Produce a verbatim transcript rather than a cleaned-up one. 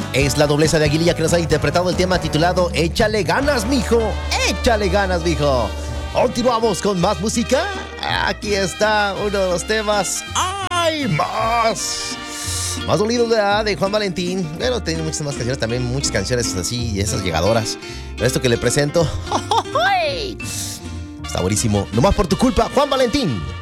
Es la Nobleza de Aguililla que nos ha interpretado el tema titulado Échale ganas, mijo. Échale ganas, mijo. Continuamos con más música. Aquí está uno de los temas. ¡Ay, más! Más dolido de, de Juan Valentín. Bueno, tiene muchas más canciones también, muchas canciones así y esas llegadoras. Pero esto que le presento está buenísimo. Nomás por tu culpa, Juan Valentín.